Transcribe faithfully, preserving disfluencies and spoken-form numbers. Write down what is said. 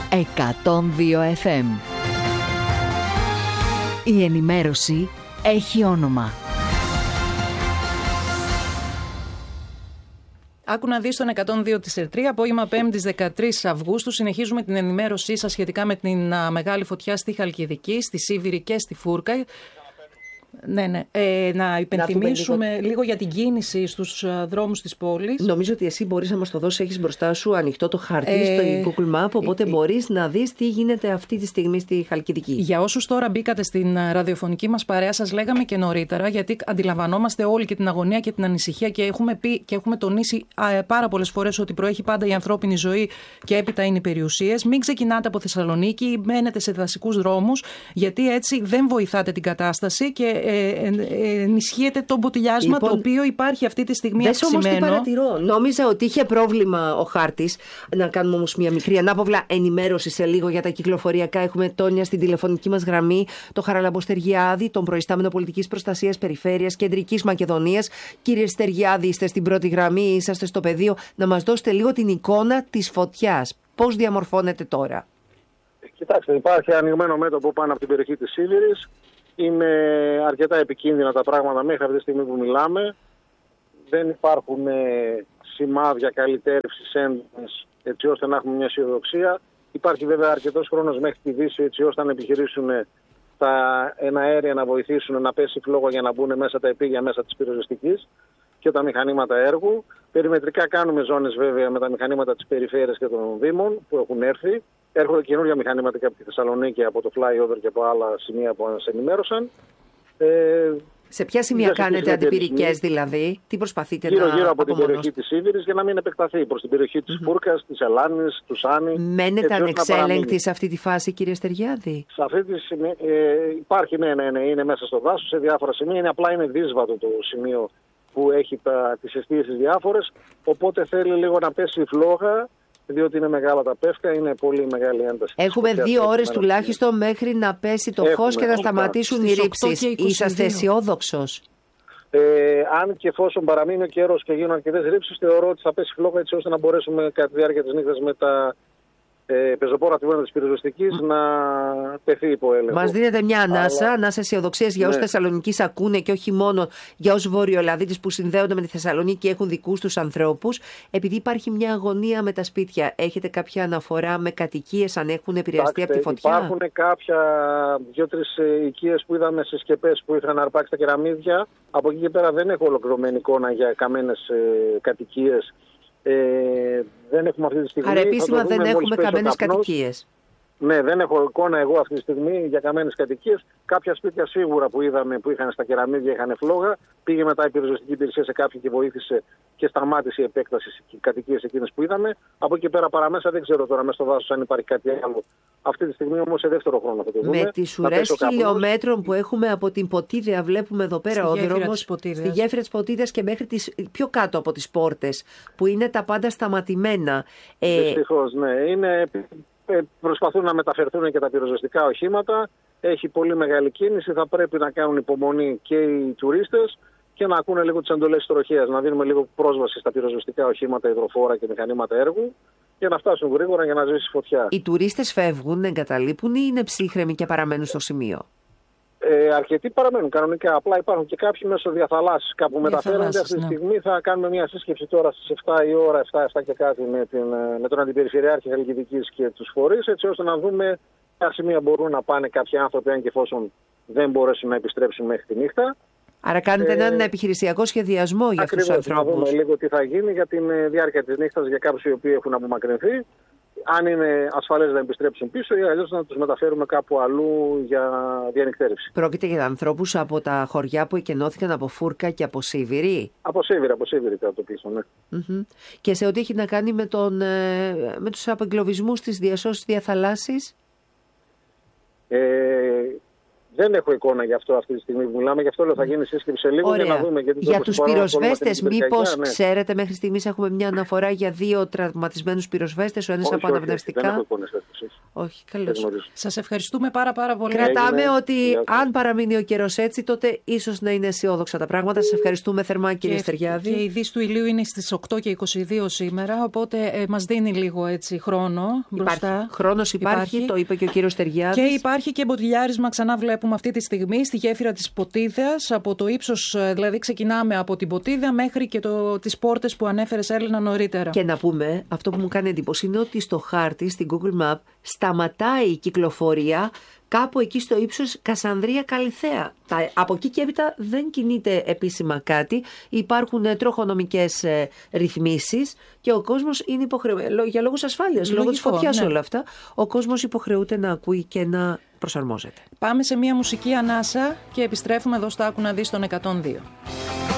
εκατόν δύο εφ εμ. Η ενημέρωση έχει όνομα. Άκου να δεις τον εκατόν δύο της ΕΡΤΡΙ, απόγευμα πέμπτης δεκατρείς Αυγούστου. Συνεχίζουμε την ενημέρωσή σας σχετικά με την α, μεγάλη φωτιά στη Χαλκιδική, στη Σίβηρη και στη Φούρκα. Ναι, ναι. Ε, να υπενθυμίσουμε λίγο... λίγο για την κίνηση στους δρόμους της πόλης. Νομίζω ότι εσύ μπορείς να μας το δώσεις, έχεις μπροστά σου ανοιχτό το χαρτί ε... στο Google Map, οπότε ε... μπορείς να δεις τι γίνεται αυτή τη στιγμή στη Χαλκιδική. Για όσους τώρα μπήκατε στην ραδιοφωνική μας παρέα, σας λέγαμε και νωρίτερα, γιατί αντιλαμβανόμαστε όλοι και την αγωνία και την ανησυχία και έχουμε πει και έχουμε τονίσει α, πάρα πολλές φορές ότι προέχει πάντα η ανθρώπινη ζωή και έπειτα είναι οι περιουσίες. Μην ξεκινάτε από Θεσσαλονίκη, μένετε σε δασικούς δρόμους, γιατί έτσι δεν βοηθάτε την κατάσταση και ενισχύεται το μποτιλιάσμα, λοιπόν, το οποίο υπάρχει αυτή τη στιγμή αυξημένο. Όμως τι παρατηρώ. Νόμιζα ότι είχε πρόβλημα ο χάρτης. Να κάνουμε όμως μια μικρή ανάπαυλα ενημέρωση σε λίγο για τα κυκλοφοριακά. Έχουμε Τόνια στην τηλεφωνική μας γραμμή, το Χαράλαμπο Στεργιάδη, τον προϊστάμενο πολιτικής προστασίας περιφέρειας Κεντρικής Μακεδονίας. Κύριε Στεργιάδη, είστε στην πρώτη γραμμή, είσαστε στο πεδίο. Να μας δώσετε λίγο την εικόνα της φωτιάς. Πώς διαμορφώνεται τώρα? Κοιτάξτε, υπάρχει ανοιγμένο μέτωπο πάνω από την περιοχή της Σίβηρης. Είναι αρκετά επικίνδυνα τα πράγματα μέχρι αυτή τη στιγμή που μιλάμε. Δεν υπάρχουν ε, σημάδια καλυτέρευσης έντονης έτσι ώστε να έχουμε μια αισιοδοξία. Υπάρχει βέβαια αρκετός χρόνος μέχρι τη Δύση έτσι ώστε να επιχειρήσουν τα εναέρια να βοηθήσουν να πέσει φλόγα για να μπουν μέσα τα επίγεια μέσα της πυροσβεστικής και τα μηχανήματα έργου. Περιμετρικά κάνουμε ζώνες βέβαια με τα μηχανήματα της περιφέρειας και των δήμων που έχουν έρθει. Έρχονται καινούργια μηχανήματα και από τη Θεσσαλονίκη, από το flyover και από άλλα σημεία που μας ενημέρωσαν. Ε, σε ποια σημεία κάνετε αντιπυρικές δηλαδή, τι προσπαθείτε γύρω, να γύρω από απομονώσετε? την περιοχή της Σίβηρης για να μην επεκταθεί προς την περιοχή της mm-hmm. Φούρκας, της Ελλάνης, του Σάνη. Μένετε ανεξέλεγκτοι σε αυτή τη φάση, κύριε Στεργιάδη? Σε αυτή τη σημεία ε, υπάρχει, ναι, ναι, ναι, είναι μέσα στο δάσος σε διάφορα σημεία. Είναι απλά είναι δύσβατο το σημείο που έχει τα, τις αιστείες διάφορες. Οπότε θέλει λίγο να πέσει η φλόγα. Διότι είναι μεγάλα τα πεύκα, είναι πολύ μεγάλη ένταση. Έχουμε δύο ώρες τουλάχιστον μέχρι να πέσει το φως και να σταματήσουν οι ρήψεις. Είσαστε αισιόδοξος? Ε, αν και εφόσον παραμείνει ο καιρός και γίνουν αρκετές ρήψεις, θεωρώ ότι θα πέσει φλόγα έτσι ώστε να μπορέσουμε κατά τη διάρκεια της νύχτας με τα ε, πεζοπόρα του της πυροσβεστικής να τεθεί υπό έλεγχο. Μας δίνετε μια ανάσα, Αλλά... ανάσα αισιοδοξίας για όσους ναι. Θεσσαλονικείς ακούνε και όχι μόνο για όσους Βορειοελλαδίτες που συνδέονται με τη Θεσσαλονίκη και έχουν δικούς τους ανθρώπους. Επειδή υπάρχει μια αγωνία με τα σπίτια, έχετε κάποια αναφορά με κατοικίες αν έχουν επηρεαστεί από τη φωτιά? Υπάρχουν κάποια δύο-τρεις οικίες που είδαμε σε σκεπές που είχαν αρπάξει τα κεραμίδια. Από εκεί και πέρα δεν έχω ολοκληρωμένη εικόνα για καμένες ε, κατοικίες. Ε, δεν έχουμε αυτή τη στιγμή. Άρα επίσημα δεν έχουμε καμένες κατοικίες. Ναι, δεν έχω εικόνα εγώ αυτή τη στιγμή για καμένες κατοικίες. Κάποια σπίτια σίγουρα που είδαμε που είχαν στα κεραμίδια είχαν φλόγα. Πήγε μετά η πυροσβεστική υπηρεσία σε κάποιον και βοήθησε και σταμάτησε η επέκταση στις κατοικίες εκείνες που είδαμε. Από εκεί πέρα παραμέσα δεν ξέρω τώρα μέσα στο δάσος αν υπάρχει κάτι άλλο. Αυτή τη στιγμή όμως σε δεύτερο χρόνο θα το δούμε. Με τις ουρές χιλιόμετρων που έχουμε από την Ποτίδια, βλέπουμε εδώ πέρα στη ο δρόμος στη γέφυρα της Ποτίδιας και μέχρι τις, πιο κάτω από τις πόρτες που είναι τα πάντα σταματημένα. Δυστυχώς, ναι. Είναι... Προσπαθούν να μεταφερθούν και τα πυροσβεστικά οχήματα. Έχει πολύ μεγάλη κίνηση. Θα πρέπει να κάνουν υπομονή και οι τουρίστες και να ακούνε λίγο τις εντολές της τροχέας. Να δίνουμε λίγο πρόσβαση στα πυροσβεστικά οχήματα, υδροφόρα και μηχανήματα έργου για να φτάσουν γρήγορα για να σβήσει φωτιά. Οι τουρίστες φεύγουν, εγκαταλείπουν ή είναι ψύχρεμοι και παραμένουν στο σημείο? Ε, αρκετοί παραμένουν κανονικά. Απλά υπάρχουν και κάποιοι μέσω διαθαλάσσης κάπου μεταφέρονται. Αυτή τη στιγμή ναι. θα κάνουμε μια σύσκεψη τώρα στις εφτά η ώρα, εφτά, εφτά και κάτι με, την, με τον Αντιπεριφερειάρχη Χαλκιδικής και τους φορείς, έτσι ώστε να δούμε ποια σημεία μπορούν να πάνε κάποιοι άνθρωποι, αν και εφόσον δεν μπορέσουν να επιστρέψουν μέχρι τη νύχτα. Άρα κάνετε ε, έναν επιχειρησιακό σχεδιασμό για αυτούς τους ανθρώπους. Να δούμε λίγο τι θα γίνει για τη διάρκεια της νύχτας για κάποιους οι οποίοι έχουν απομακρυνθεί. Αν είναι ασφαλές να επιστρέψουν πίσω ή αλλιώς να τους μεταφέρουμε κάπου αλλού για διανυκτέρευση. Πρόκειται για ανθρώπους από τα χωριά που εκενώθηκαν από Φούρκα και από Σίβηρη. Από Σίβηρη, από Σίβηρη κάτω πίσω, ναι. Mm-hmm. Και σε ό,τι έχει να κάνει με, τον, με τους απεγκλωβισμούς της διασώσης διαθαλάσσης. Ε, Δεν έχω εικόνα γι' αυτό αυτή τη στιγμή που μιλάμε, γι' αυτό λέω θα γίνει σύσκεψη σε λίγο. Ωραία. Για να δούμε. Γιατί για τους πυροσβέστες, μήπως ναι. ξέρετε, μέχρι στιγμής έχουμε μια αναφορά για δύο τραυματισμένους πυροσβέστες, ο ένας από αναπνευστικά. Δεν έχω εικόνες, όχι, καλώς. Σας ευχαριστούμε πάρα πάρα πολύ. Κρατάμε Έγινε. ότι Γεια σας. αν παραμείνει ο καιρός έτσι, τότε ίσως να είναι αισιόδοξα τα πράγματα. Σας ευχαριστούμε θερμά, κύριε Στεριάδη. Και η δύση του ηλίου είναι στις οκτώ και είκοσι δύο σήμερα, οπότε ε, μας δίνει λίγο έτσι χρόνο μπροστά. Υπάρχει. Χρόνος υπάρχει, υπάρχει, το είπε και ο κύριος Στεριάδης. Και υπάρχει και μποτιλιάρισμα, ξανά βλέπουμε αυτή τη στιγμή, στη γέφυρα της Ποτίδας, από το ύψος, δηλαδή ξεκινάμε από την Ποτίδα μέχρι και το, τις πόρτες που ανέφερες, Έλληνα, νωρίτερα. Και να πούμε, αυτό που μου κάνει εντύπωση είναι ότι στο χάρτη, στην Google Map, σταματάει η κυκλοφορία κάπου εκεί στο ύψος Κασανδρία Καλιθέα. Από εκεί και έπειτα δεν κινείται επίσημα κάτι. Υπάρχουν τροχονομικές ε, ρυθμίσεις και ο κόσμος είναι υποχρεωμένος, για λόγους ασφάλειας, λόγω της φωτιάς, ναι. Όλα αυτά, ο κόσμος υποχρεούται να ακούει και να προσαρμόζεται. Πάμε σε μια μουσική ανάσα και επιστρέφουμε εδώ στο Άκου να δεις τον εκατόν δύο.